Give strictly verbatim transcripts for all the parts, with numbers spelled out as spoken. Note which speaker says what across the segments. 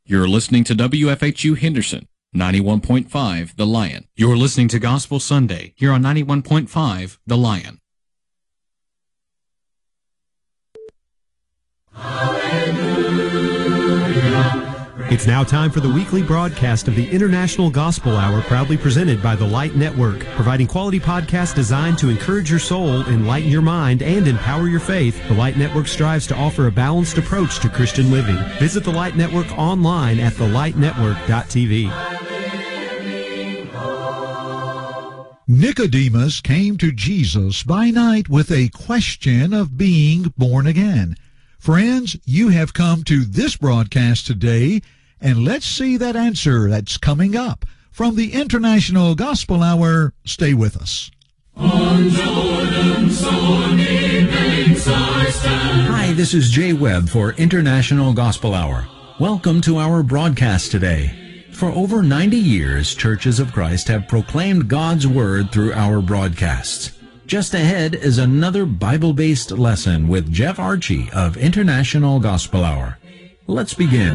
Speaker 1: You're listening to W F H U Henderson, ninety-one point five The Lion. You're listening to Gospel Sunday here on ninety-one point five The Lion.
Speaker 2: It's now time for the weekly broadcast of the International Gospel Hour, proudly presented by the Light Network, providing quality podcasts designed to encourage your soul, enlighten your mind, and empower your faith. The Light Network strives to offer a balanced approach to Christian living. Visit the Light Network online at the light network dot t v.
Speaker 3: Nicodemus came to Jesus by night with a question of being born again. Friends, you have come to this broadcast today, and let's see that answer that's coming up from the International Gospel Hour. Stay with us.
Speaker 4: On Jordan's stormy banks I stand.
Speaker 5: Hi, this is Jay Webb for International Gospel Hour. Welcome to our broadcast today. For over ninety years, Churches of Christ have proclaimed God's Word through our broadcasts. Just ahead is another Bible-based lesson with Jeff Archie of International Gospel Hour. Let's begin.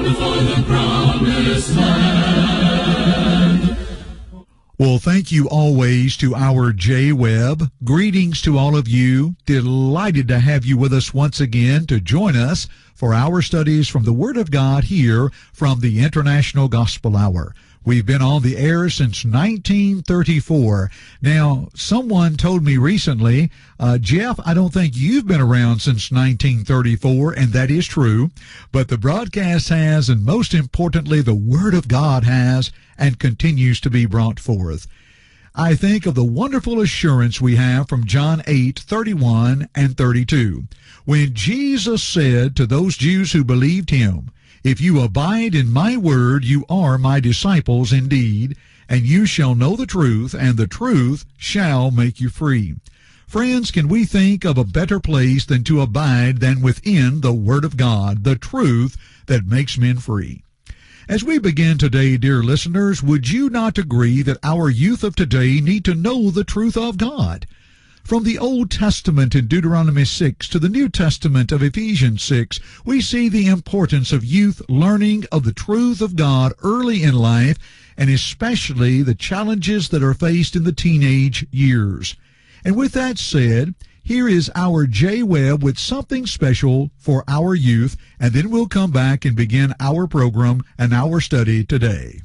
Speaker 3: Well, thank you always to our Jay Webb. Greetings to all of you. Delighted to have you with us once again to join us for our studies from the Word of God here from the International Gospel Hour. We've been on the air since nineteen thirty-four. Now, someone told me recently, uh, Jeff, I don't think you've been around since nineteen thirty-four, and that is true. But the broadcast has, and most importantly, the Word of God has, and continues to be brought forth. I think of the wonderful assurance we have from John eight, thirty-one and thirty-two, when Jesus said to those Jews who believed him, "If you abide in my word, you are my disciples indeed, and you shall know the truth, and the truth shall make you free." Friends, can we think of a better place than to abide than within the Word of God, the truth that makes men free? As we begin today, dear listeners, would you not agree that our youth of today need to know the truth of God? From the Old Testament in Deuteronomy six to the New Testament of Ephesians six, we see the importance of youth learning of the truth of God early in life, and especially the challenges that are faced in the teenage years. And with that said, here is our Jay Webb with something special for our youth, and then we'll come back and begin our program and our study today.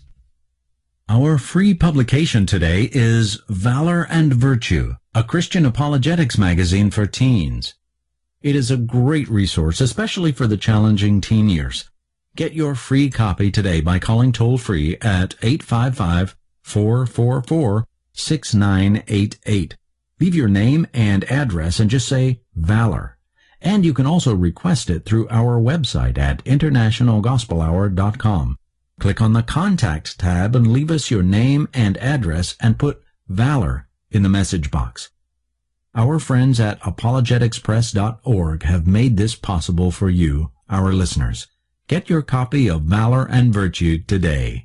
Speaker 5: Our free publication today is Valor and Virtue, a Christian apologetics magazine for teens. It is a great resource, especially for the challenging teen years. Get your free copy today by calling toll-free at eight five five, four four four, six nine eight eight. Leave your name and address and just say Valor. And you can also request it through our website at international gospel hour dot com. Click on the Contact tab and leave us your name and address and put Valor in the message box. Our friends at apologetics press dot org have made this possible for you, our listeners. Get your copy of Valor and Virtue today.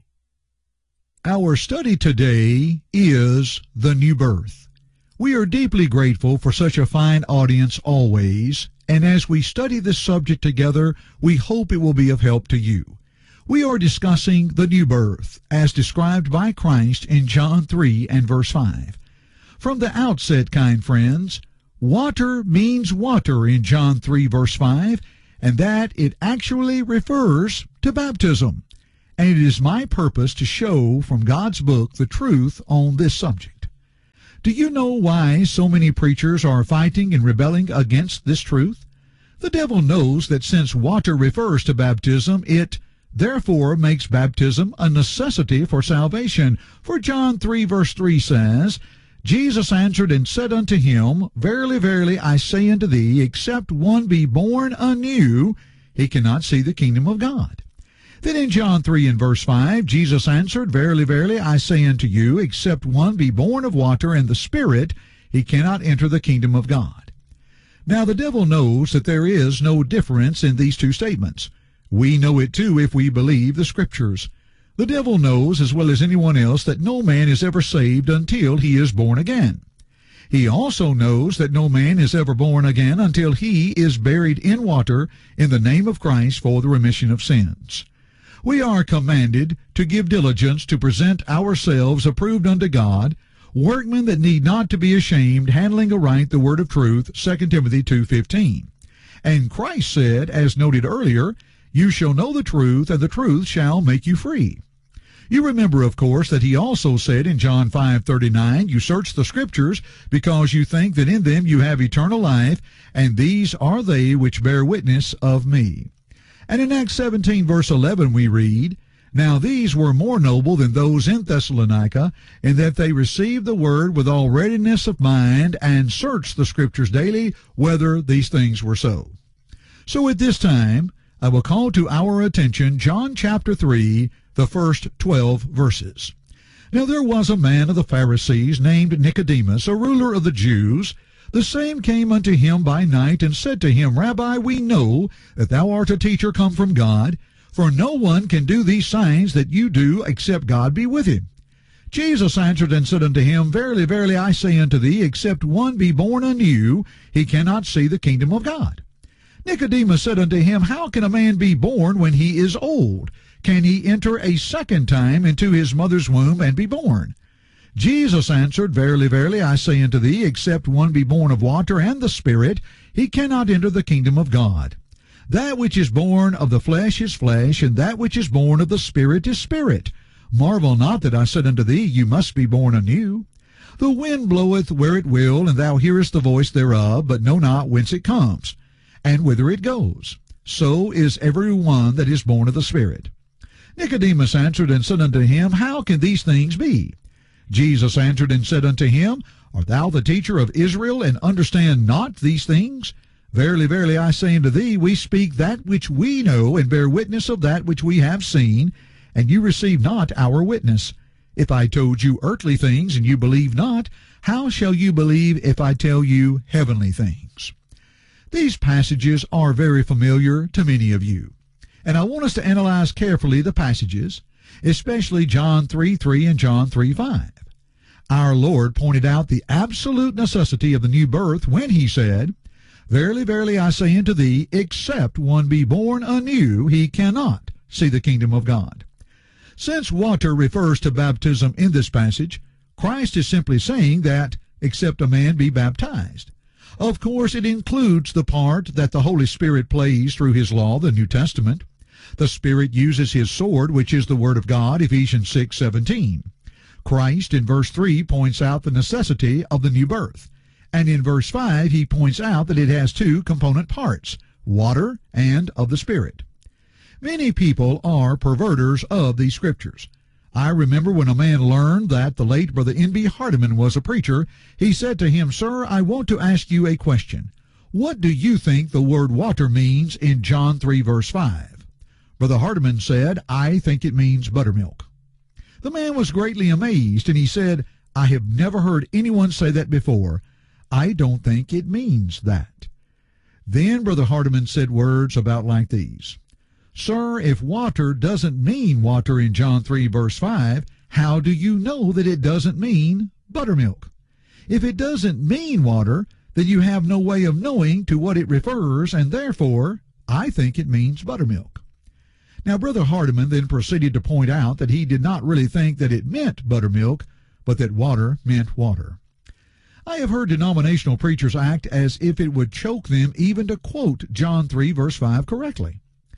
Speaker 3: Our study today is the new birth. We are deeply grateful for such a fine audience always, and as we study this subject together, we hope it will be of help to you. We are discussing the new birth as described by Christ in John three and verse five. From the outset, kind friends, water means water in John three verse five, and that it actually refers to baptism. And it is my purpose to show from God's book the truth on this subject. Do you know why so many preachers are fighting and rebelling against this truth? The devil knows that since water refers to baptism, it therefore makes baptism a necessity for salvation. For John three verse three says, Jesus answered and said unto him, Verily, verily, I say unto thee, except one be born anew, he cannot see the kingdom of God. Then in John three and verse five, Jesus answered, Verily, verily, I say unto you, except one be born of water and the Spirit, he cannot enter the kingdom of God. Now the devil knows that there is no difference in these two statements. We know it too if we believe the Scriptures. The devil knows as well as anyone else that no man is ever saved until he is born again. He also knows that no man is ever born again until he is buried in water in the name of Christ for the remission of sins. We are commanded to give diligence to present ourselves approved unto God, workmen that need not to be ashamed, handling aright the word of truth, Second Timothy two fifteen. And Christ said, as noted earlier, you shall know the truth, and the truth shall make you free. You remember, of course, that he also said in John five thirty-nine, you search the Scriptures because you think that in them you have eternal life, and these are they which bear witness of me. And in Acts seventeen, verse eleven, we read, now these were more noble than those in Thessalonica, in that they received the word with all readiness of mind, and searched the Scriptures daily, whether these things were so. So at this time, I will call to our attention John chapter three, the first twelve verses. Now there was a man of the Pharisees named Nicodemus, a ruler of the Jews. The same came unto him by night, and said to him, Rabbi, we know that thou art a teacher come from God, for no one can do these signs that you do, except God be with him. Jesus answered and said unto him, Verily, verily, I say unto thee, except one be born anew, he cannot see the kingdom of God. Nicodemus said unto him, How can a man be born when he is old? Can he enter a second time into his mother's womb and be born? Jesus answered, Verily, verily, I say unto thee, except one be born of water and the Spirit, he cannot enter the kingdom of God. That which is born of the flesh is flesh, and that which is born of the Spirit is spirit. Marvel not that I said unto thee, You must be born anew. The wind bloweth where it will, and thou hearest the voice thereof, but know not whence it comes, and whither it goes. So is every one that is born of the Spirit. Nicodemus answered and said unto him, How can these things be? Jesus answered and said unto him, Art thou the teacher of Israel, and understand not these things? Verily, verily, I say unto thee, we speak that which we know, and bear witness of that which we have seen, and you receive not our witness. If I told you earthly things, and you believe not, how shall you believe if I tell you heavenly things? These passages are very familiar to many of you, and I want us to analyze carefully the passages, especially John three three and John three five. Our Lord pointed out the absolute necessity of the new birth when he said, Verily, verily, I say unto thee, except one be born anew, he cannot see the kingdom of God. Since water refers to baptism in this passage, Christ is simply saying that, except a man be baptized. Of course, it includes the part that the Holy Spirit plays through his law, the New Testament. The Spirit uses his sword, which is the Word of God, Ephesians six seventeen. Christ, in verse three, points out the necessity of the new birth. And in verse five, he points out that it has two component parts, water and of the Spirit. Many people are perverters of these scriptures. I remember when a man learned that the late Brother N B Hardeman was a preacher, he said to him, Sir, I want to ask you a question. What do you think the word water means in John three, verse five? Brother Hardeman said, I think it means buttermilk. The man was greatly amazed, and he said, I have never heard anyone say that before. I don't think it means that. Then Brother Hardeman said words about like these. Sir, if water doesn't mean water in John three, verse five, how do you know that it doesn't mean buttermilk? If it doesn't mean water, then you have no way of knowing to what it refers, and therefore, I think it means buttermilk. Now, Brother Hardeman then proceeded to point out that he did not really think that it meant buttermilk, but that water meant water. I have heard denominational preachers act as if it would choke them even to quote John three, verse five correctly.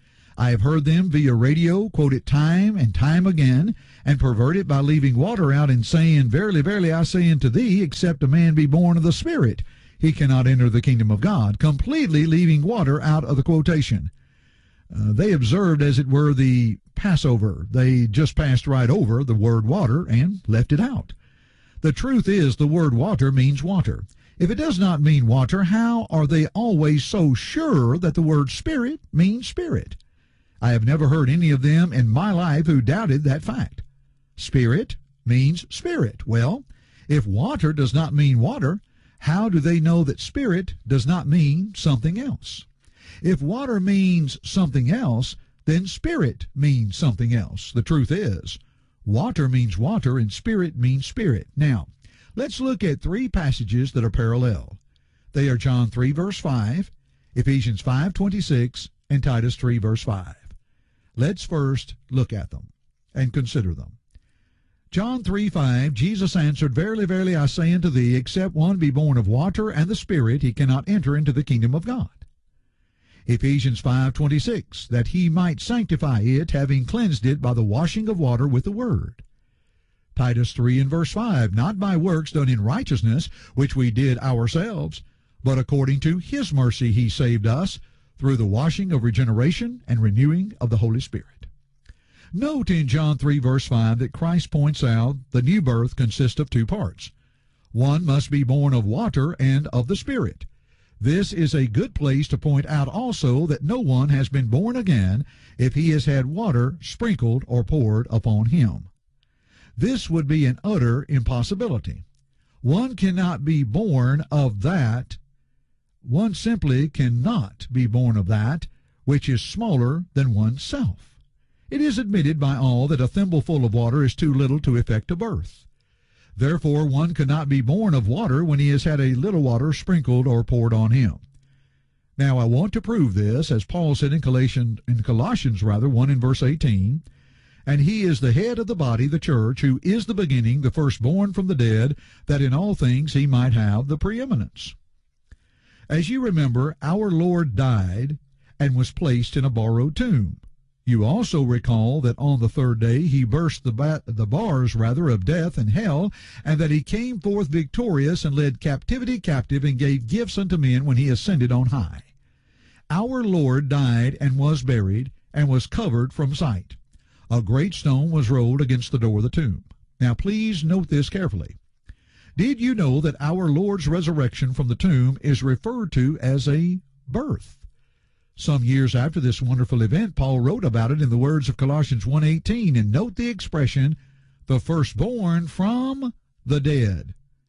Speaker 3: I have heard them via radio quote it time and time again, and pervert it by leaving water out and saying, Verily, verily, I say unto thee, except a man be born of the Spirit, he cannot enter the kingdom of God, completely leaving water out of the quotation. Uh, they observed, as it were, the Passover. They just passed right over the word water and left it out. The truth is, the word water means water. If it does not mean water, how are they always so sure that the word spirit means spirit? I have never heard any of them in my life who doubted that fact. Spirit means spirit. Well, if water does not mean water, how do they know that spirit does not mean something else? If water means something else, then spirit means something else. The truth is, water means water and spirit means spirit. Now, let's look at three passages that are parallel. They are John three, verse five, Ephesians five twenty-six, and Titus three, verse five. Let's first look at them and consider them. John three five, Jesus answered, Verily, verily, I say unto thee, except one be born of water and the Spirit, he cannot enter into the kingdom of God. Ephesians five twenty-six, that he might sanctify it, having cleansed it by the washing of water with the word. Titus three and verse five, not by works done in righteousness, which we did ourselves, but according to his mercy he saved us, through the washing of regeneration and renewing of the Holy Spirit. Note in John three verse five that Christ points out the new birth consists of two parts. One must be born of water and of the Spirit. This is a good place to point out also that no one has been born again if he has had water sprinkled or poured upon him. This would be an utter impossibility. One cannot be born of that. One simply cannot be born of that which is smaller than oneself. It is admitted by all that a thimbleful of water is too little to effect a birth. Therefore, one cannot be born of water when he has had a little water sprinkled or poured on him. Now, I want to prove this, as Paul said in Colossians, in Colossians rather, one in verse eighteen, and he is the head of the body, the church, who is the beginning, the firstborn from the dead, that in all things he might have the preeminence. As you remember, our Lord died and was placed in a borrowed tomb. You also recall that on the third day he burst the, ba- the bars rather of death and hell, and that he came forth victorious and led captivity captive and gave gifts unto men when he ascended on high. Our Lord died and was buried and was covered from sight. A great stone was rolled against the door of the tomb. Now please note this carefully. Did you know that our Lord's resurrection from the tomb is referred to as a birth? Some years after this wonderful event, Paul wrote about it in the words of Colossians one eighteen, and note the expression, the firstborn from the dead.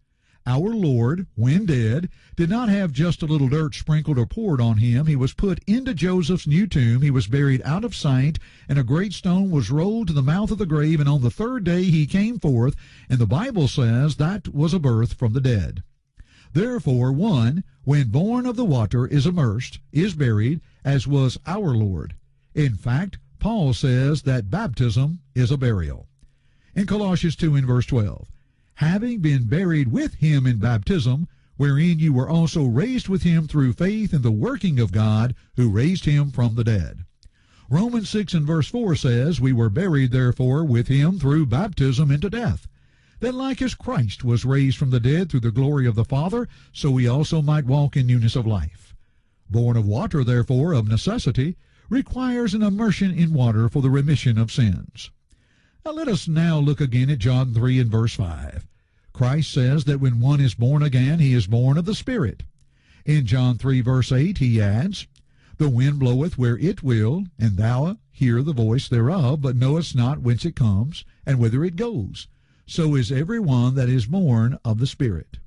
Speaker 3: Our Lord, when dead, did not have just a little dirt sprinkled or poured on him. He was put into Joseph's new tomb. He was buried out of sight, and a great stone was rolled to the mouth of the grave, and on the third day he came forth, and the Bible says that was a birth from the dead. Therefore, one, when born of the water, is immersed, is buried, as was our Lord. In fact, Paul says that baptism is a burial. In Colossians two in verse twelve, having been buried with him in baptism, wherein you were also raised with him through faith in the working of God, who raised him from the dead. Romans six and verse four says, we were buried therefore with him through baptism into death, that like as Christ was raised from the dead through the glory of the Father, so we also might walk in newness of life. Born of water, therefore, of necessity, requires an immersion in water for the remission of sins. Now let us now look again at John three and verse five. Christ says that when one is born again, he is born of the Spirit. In John three verse eight he adds, the wind bloweth where it will, and thou hear the voice thereof, but knowest not whence it comes, and whither it goes. So is every one that is born of the Spirit.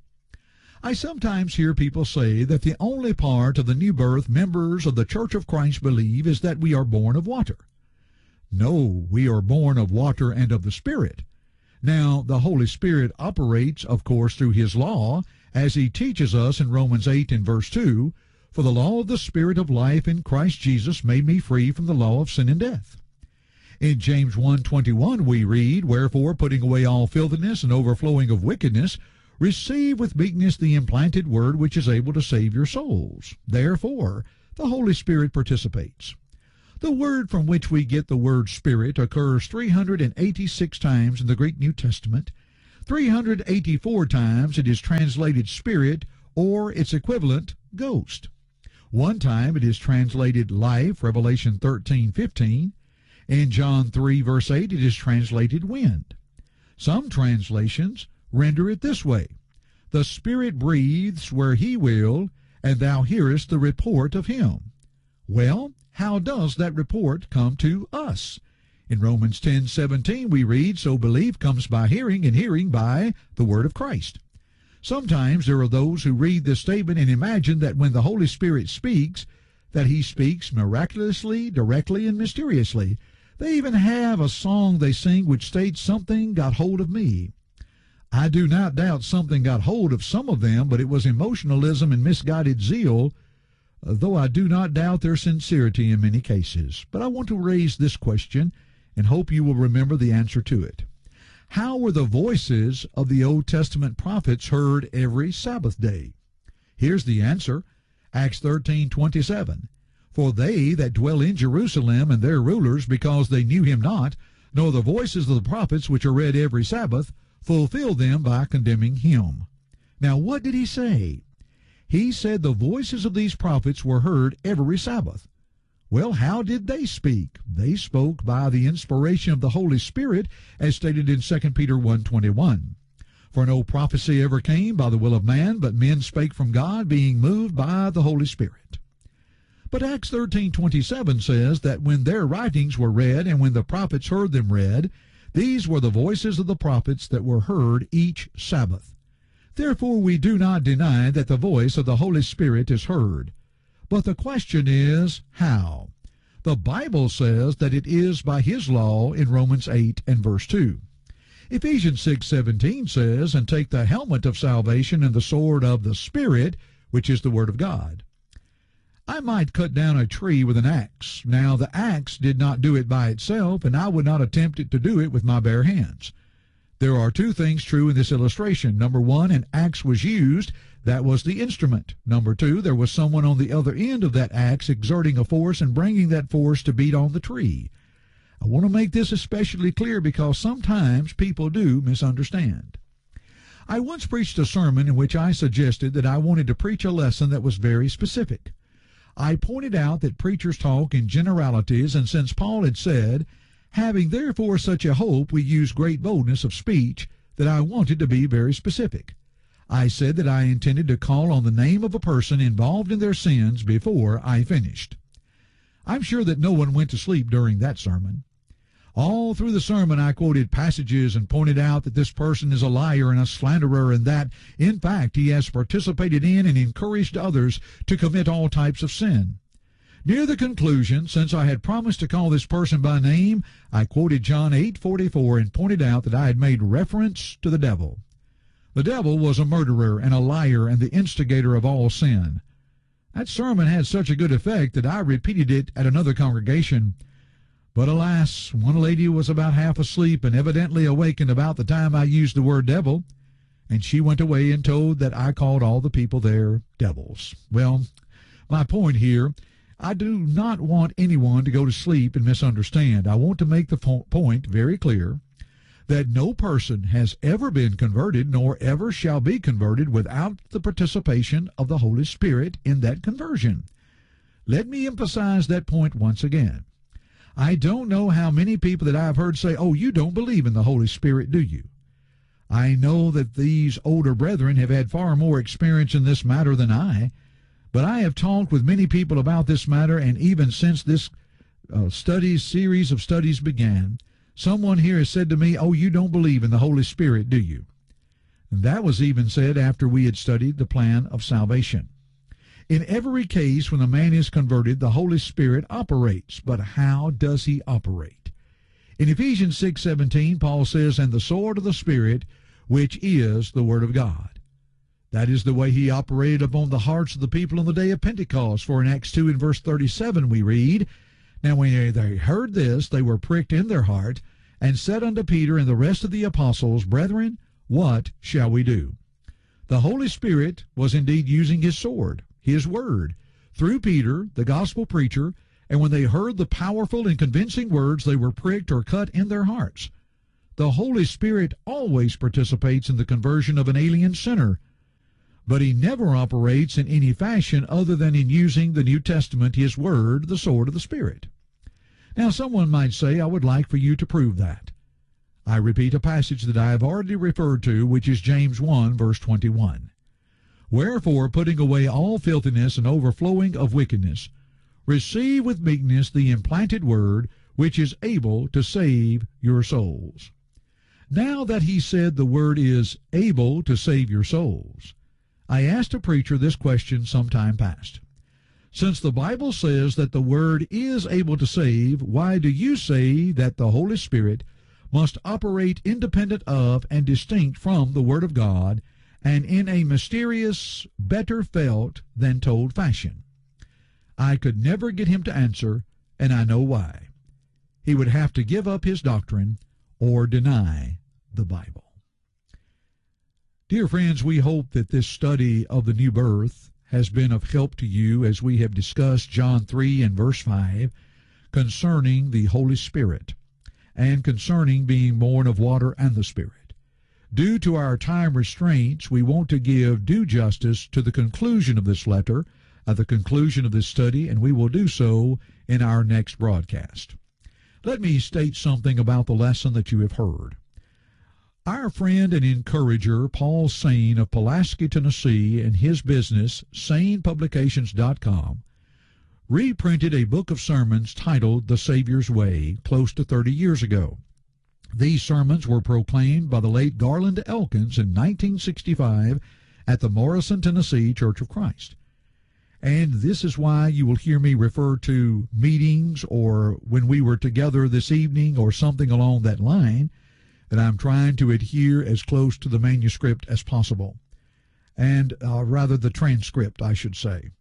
Speaker 3: I sometimes hear people say that the only part of the new birth members of the Church of Christ believe is that we are born of water. No, we are born of water and of the Spirit. Now, the Holy Spirit operates, of course, through his law, as he teaches us in Romans eight and verse two, for the law of the Spirit of life in Christ Jesus made me free from the law of sin and death. In James one twenty-one we read, wherefore, putting away all filthiness and overflowing of wickedness, receive with meekness the implanted word which is able to save your souls. Therefore, the Holy Spirit participates. The word from which we get the word Spirit occurs three hundred eighty-six times in the Greek New Testament. three hundred eighty-four times it is translated Spirit, or its equivalent, Ghost. One time it is translated Life, Revelation thirteen fifteen. In John three verse eight it is translated Wind. Some translations render it this way, the Spirit breathes where he will, and thou hearest the report of him. Well, how does that report come to us? In Romans ten seventeen we read, so belief comes by hearing, and hearing by the word of Christ. Sometimes there are those who read this statement and imagine that when the Holy Spirit speaks, that he speaks miraculously, directly, and mysteriously. They even have a song they sing which states, something got hold of me. I do not doubt something got hold of some of them, but it was emotionalism and misguided zeal though I do not doubt their sincerity in many cases. But I want to raise this question and hope you will remember the answer to it. How were the voices of the Old Testament prophets heard every Sabbath day? Here's the answer, Acts thirteen twenty-seven. For they that dwell in Jerusalem and their rulers, because they knew him not, nor the voices of the prophets which are read every Sabbath, fulfilled them by condemning him. Now what did he say? He said the voices of these prophets were heard every Sabbath. Well, how did they speak? They spoke by the inspiration of the Holy Spirit, as stated in Second Peter one twenty-one. For no prophecy ever came by the will of man, but men spake from God, being moved by the Holy Spirit. But Acts thirteen twenty-seven says that when their writings were read, and when the prophets heard them read, these were the voices of the prophets that were heard each Sabbath. Therefore we do not deny that the voice of the Holy Spirit is heard. But the question is, how? The Bible says that it is by his law in Romans eight and verse two. Ephesians six seventeen says, and take the helmet of salvation and the sword of the Spirit, which is the Word of God. I might cut down a tree with an axe. Now the axe did not do it by itself, and I would not attempt it to do it with my bare hands. There are two things true in this illustration. Number one, an axe was used. That was the instrument. Number two, there was someone on the other end of that axe exerting a force and bringing that force to beat on the tree. I want to make this especially clear because sometimes people do misunderstand. I once preached a sermon in which I suggested that I wanted to preach a lesson that was very specific. I pointed out that preachers talk in generalities, and since Paul had said, having therefore such a hope, we use great boldness of speech, that I wanted to be very specific. I said that I intended to call on the name of a person involved in their sins before I finished. I'm sure that no one went to sleep during that sermon. All through the sermon I quoted passages and pointed out that this person is a liar and a slanderer, and that, in fact, he has participated in and encouraged others to commit all types of sin. Near the conclusion, since I had promised to call this person by name, I quoted John eight forty-four and pointed out that I had made reference to the devil. The devil was a murderer and a liar and the instigator of all sin. That sermon had such a good effect that I repeated it at another congregation. But alas, one lady was about half asleep and evidently awakened about the time I used the word devil, and she went away and told that I called all the people there devils. Well, my point here, I do not want anyone to go to sleep and misunderstand. I want to make the po- point very clear that no person has ever been converted nor ever shall be converted without the participation of the Holy Spirit in that conversion. Let me emphasize that point once again. I don't know how many people that I've heard say, oh, you don't believe in the Holy Spirit, do you? I know that these older brethren have had far more experience in this matter than I, but I have talked with many people about this matter, and even since this uh, studies, series of studies began, someone here has said to me, oh, you don't believe in the Holy Spirit, do you? And that was even said after we had studied the plan of salvation. In every case, when a man is converted, the Holy Spirit operates. But how does he operate? In Ephesians six seventeen, Paul says, and the sword of the Spirit, which is the Word of God. That is the way he operated upon the hearts of the people on the day of Pentecost. For in Acts two and verse thirty-seven we read, now when they heard this, they were pricked in their heart, and said unto Peter and the rest of the apostles, brethren, what shall we do? The Holy Spirit was indeed using his sword, his word, through Peter, the gospel preacher, and when they heard the powerful and convincing words, they were pricked or cut in their hearts. The Holy Spirit always participates in the conversion of an alien sinner, but he never operates in any fashion other than in using the New Testament, his word, the sword of the Spirit. Now, someone might say, I would like for you to prove that. I repeat a passage that I have already referred to, which is James one, verse twenty-one. Wherefore, putting away all filthiness and overflowing of wickedness, receive with meekness the implanted word, which is able to save your souls. Now that he said the word is able to save your souls, I asked a preacher this question some time past. Since the Bible says that the Word is able to save, why do you say that the Holy Spirit must operate independent of and distinct from the Word of God, and in a mysterious, better felt than told fashion? I could never get him to answer, and I know why. He would have to give up his doctrine or deny the Bible. Dear friends, we hope that this study of the new birth has been of help to you as we have discussed John three and verse five concerning the Holy Spirit and concerning being born of water and the Spirit. Due to our time restraints, we want to give due justice to the conclusion of this letter, at the conclusion of this study, and we will do so in our next broadcast. Let me state something about the lesson that you have heard. Our friend and encourager, Paul Sane of Pulaski, Tennessee, and his business, Sane Publications dot com, reprinted a book of sermons titled The Savior's Way close to thirty years ago. These sermons were proclaimed by the late Garland Elkins in nineteen sixty-five at the Morrison, Tennessee Church of Christ. And this is why you will hear me refer to meetings or when we were together this evening or something along that line, that I'm trying to adhere as close to the manuscript as possible, and uh, rather the transcript, I should say.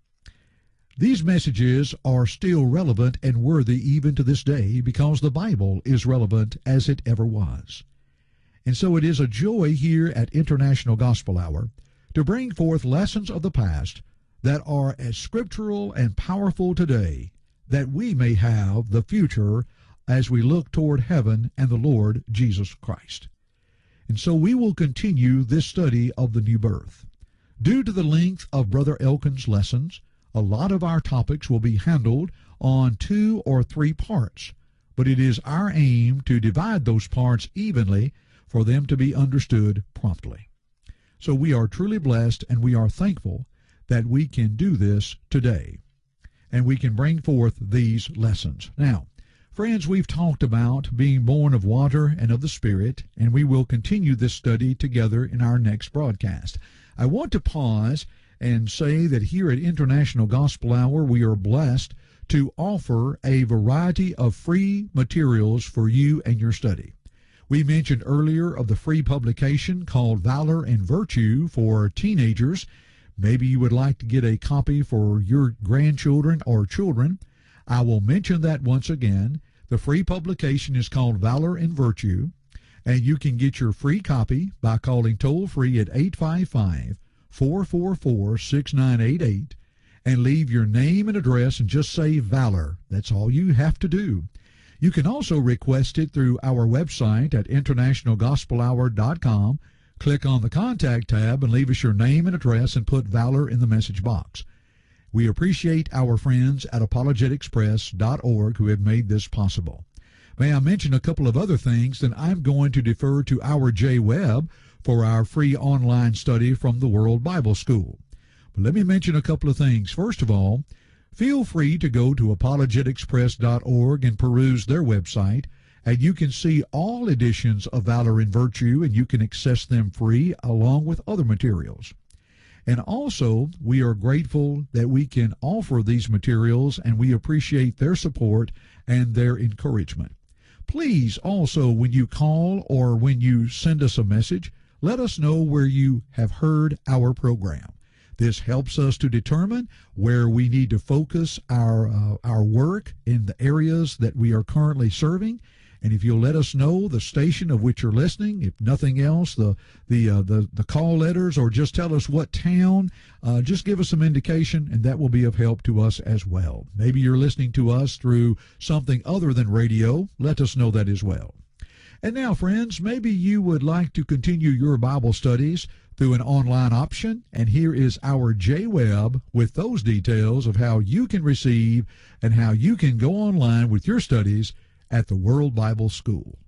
Speaker 3: These messages are still relevant and worthy even to this day because the Bible is relevant as it ever was. And so it is a joy here at International Gospel Hour to bring forth lessons of the past that are as scriptural and powerful today, that we may have the future as we look toward heaven and the Lord Jesus Christ. And so we will continue this study of the new birth. Due to the length of Brother Elkins' lessons, a lot of our topics will be handled on two or three parts, but it is our aim to divide those parts evenly for them to be understood promptly. So we are truly blessed and we are thankful that we can do this today, and we can bring forth these lessons. Now, friends, we've talked about being born of water and of the Spirit, and we will continue this study together in our next broadcast. I want to pause and say that here at International Gospel Hour, we are blessed to offer a variety of free materials for you and your study. We mentioned earlier of the free publication called Valor and Virtue for teenagers. Maybe you would like to get a copy for your grandchildren or children. I will mention that once again. The free publication is called Valor and Virtue, and you can get your free copy by calling toll-free at eight five five, four four four, six nine eight eight and leave your name and address and just say Valor. That's all you have to do. You can also request it through our website at international gospel hour dot com. Click on the Contact tab and leave us your name and address and put Valor in the message box. We appreciate our friends at apologetics press dot org who have made this possible. May I mention a couple of other things, then I'm going to defer to our J. Webb for our free online study from the World Bible School. But let me mention a couple of things. First of all, feel free to go to apologetics press dot org and peruse their website, and you can see all editions of Valor and Virtue, and you can access them free along with other materials. And also, we are grateful that we can offer these materials, and we appreciate their support and their encouragement. Please also, when you call or when you send us a message, let us know where you have heard our program. This helps us to determine where we need to focus our uh, our work in the areas that we are currently serving. And if you'll let us know the station of which you're listening, if nothing else, the the uh, the, the call letters, or just tell us what town, uh, just give us some indication, and that will be of help to us as well. Maybe you're listening to us through something other than radio. Let us know that as well. And now, friends, maybe you would like to continue your Bible studies through an online option, and here is our J. Webb with those details of how you can receive and how you can go online with your studies at the World Bible School.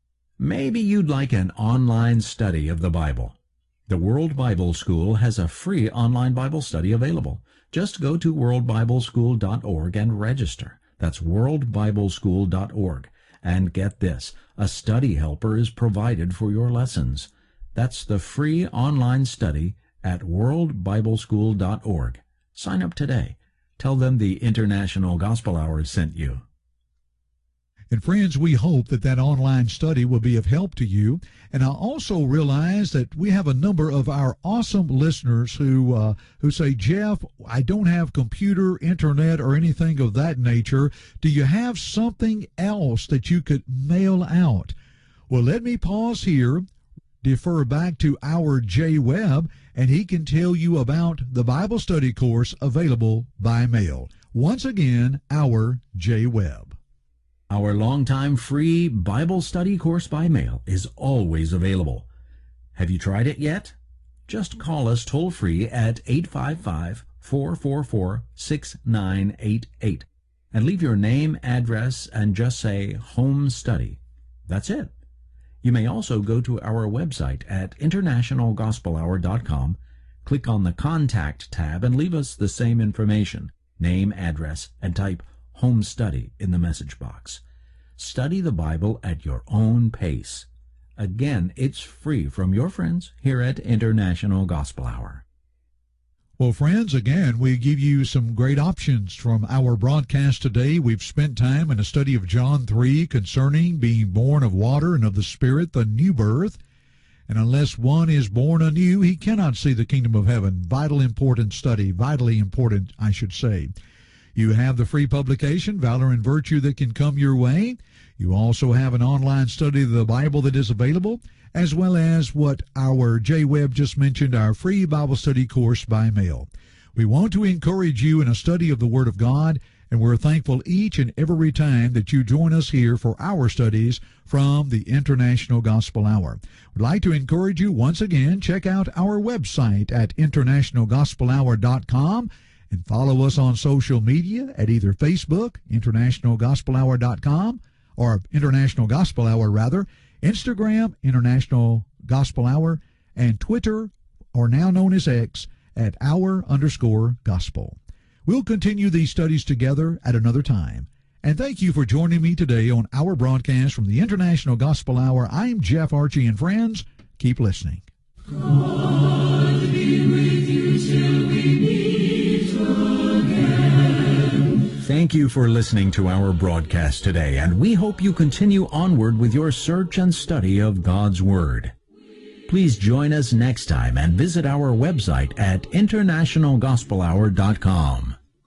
Speaker 5: Maybe you'd like an online study of the Bible. The World Bible School has a free online Bible study available. Just go to world bible school dot org and register. That's world bible school dot org. And get this, a study helper is provided for your lessons. That's the free online study at world bible school dot org. Sign up today. Tell them the International Gospel Hour sent you.
Speaker 3: And friends, we hope that that online study will be of help to you. And I also realize that we have a number of our awesome listeners who uh, who say, Jeff, I don't have computer, internet, or anything of that nature. Do you have something else that you could mail out? Well, let me pause here, defer back to our Jay Webb, and he can tell you about the Bible study course available by mail. Once again, our Jay Webb.
Speaker 5: Our longtime free Bible study course by mail is always available. Have you tried it yet? Just call us toll-free at eight five five, four four four, six nine eight eight and leave your name, address, and just say Home Study. That's it. You may also go to our website at international gospel hour dot com, click on the Contact tab, and leave us the same information, name, address, and type Home Study in the message box. Study the Bible at your own pace. Again, it's free from your friends here at International Gospel Hour.
Speaker 3: Well, friends, again, we give you some great options from our broadcast today. We've spent time in a study of John three concerning being born of water and of the Spirit, the new birth. And unless one is born anew, he cannot see the kingdom of heaven. Vital important study, vitally important, I should say. You have the free publication, Valor and Virtue, that can come your way. You also have an online study of the Bible that is available, as well as what our Jay Webb just mentioned, our free Bible study course by mail. We want to encourage you in a study of the Word of God, and we're thankful each and every time that you join us here for our studies from the International Gospel Hour. We'd like to encourage you once again, check out our website at international gospel hour dot com and follow us on social media at either Facebook, international gospel hour dot com, or International Gospel Hour, rather, Instagram, International Gospel Hour, and Twitter, or now known as X, at hour underscore gospel. We'll continue these studies together at another time. And thank you for joining me today on our broadcast from the International Gospel Hour. I'm Jeff Archie, and friends, keep listening.
Speaker 4: God be with you till we meet again.
Speaker 5: Thank you for listening to our broadcast today, and we hope you continue onward with your search and study of God's Word. Please join us next time and visit our website at international gospel hour dot com.